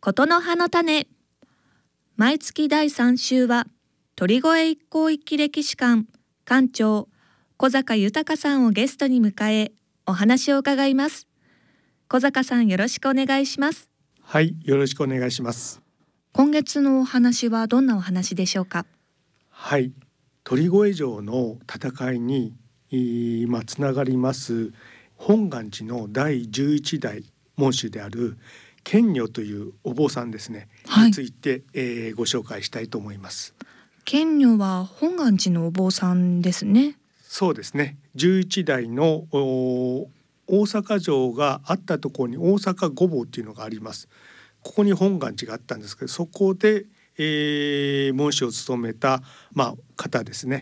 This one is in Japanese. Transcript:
ことの葉の種。毎月第3週は鳥越一向一揆歴史館館長小坂豊さんをゲストに迎えお話を伺います。小坂さん、よろしくお願いします。 はい、よろしくお願いします。 今月のお話はどんなお話でしょうか？ はい、鳥越城の戦いにつながります本願寺の第11代門主である賢如というお坊さんですね、について、ご紹介したいと思います。 賢如は本願寺のお坊さんですね。 そうですね、11代の大阪城があったところに大阪御坊っていうのがあります。ここに本願寺があったんですけど、そこで、門主を務めた、方ですね。